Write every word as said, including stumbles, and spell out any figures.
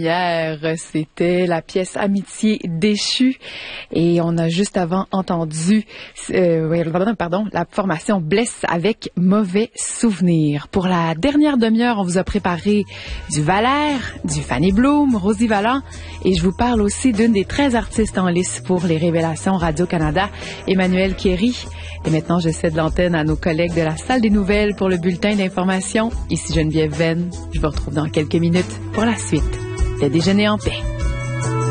première, c'était la pièce Amitié déchue. Et on a juste avant entendu euh, pardon, la formation Bless avec Mauvais souvenir. Pour la dernière demi-heure, on vous a préparé du Valère, du Fanny Bloom, Rosie Vallant. Et je vous parle aussi d'une des treize artistes en lice pour les Révélations Radio-Canada, Emmanuelle Kéry. Et maintenant, je cède l'antenne à nos collègues de la Salle des Nouvelles pour le bulletin d'information. Ici Geneviève Venn. Je vous retrouve dans quelques minutes pour la suite de Déjeuner en paix.